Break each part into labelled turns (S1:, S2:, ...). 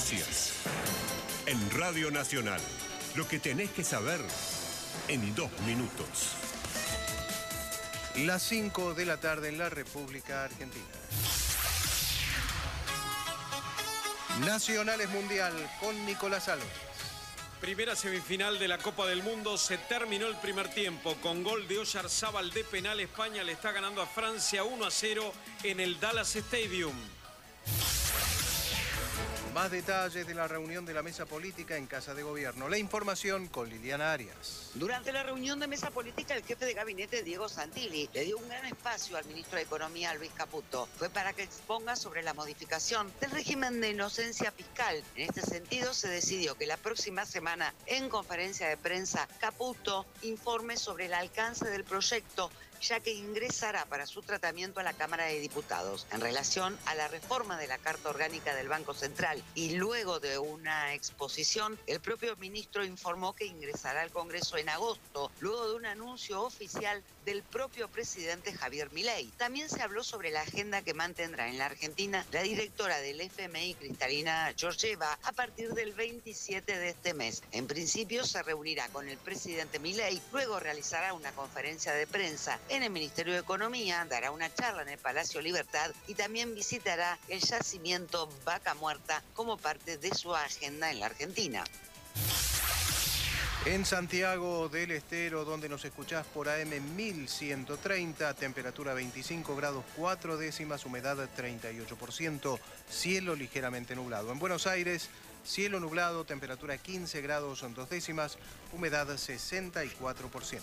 S1: Noticias. En Radio Nacional. Lo que tenés que saber en 2 minutos.
S2: Las 5 de la tarde en la República Argentina. Nacionales Mundial con Nicolás Álvarez.
S3: Primera semifinal de la Copa del Mundo, se terminó el primer tiempo. Con gol de Oyarzábal de penal, España le está ganando a Francia 1-0 en el Dallas Stadium.
S2: Más detalles de la reunión de la mesa política en Casa de Gobierno. La información con Liliana Arias.
S4: Durante la reunión de mesa política, el jefe de gabinete, Diego Santilli, le dio un gran espacio al ministro de Economía, Luis Caputo. Fue para que exponga sobre la modificación del régimen de inocencia fiscal. En este sentido, se decidió que la próxima semana, en conferencia de prensa, Caputo informe sobre el alcance del proyecto, ya que ingresará para su tratamiento a la Cámara de Diputados. En relación a la reforma de la Carta Orgánica del Banco Central y luego de una exposición, el propio ministro informó que ingresará al Congreso en agosto, luego de un anuncio oficial del propio presidente Javier Milei. También se habló sobre la agenda que mantendrá en la Argentina la directora del FMI, Cristalina Georgieva, a partir del 27 de este mes. En principio se reunirá con el presidente Milei, luego realizará una conferencia de prensa en el Ministerio de Economía, dará una charla en el Palacio Libertad y también visitará el yacimiento Vaca Muerta como parte de su agenda en la Argentina.
S2: En Santiago del Estero, donde nos escuchás por AM 1130, temperatura 25 grados 4 décimas, humedad 38%, cielo ligeramente nublado. En Buenos Aires, cielo nublado, temperatura 15 grados 2 décimas, humedad 64%.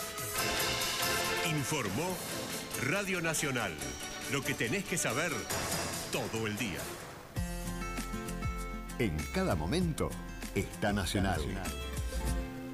S1: Informó Radio Nacional. Lo que tenés que saber todo el día.
S5: En cada momento está Nacional.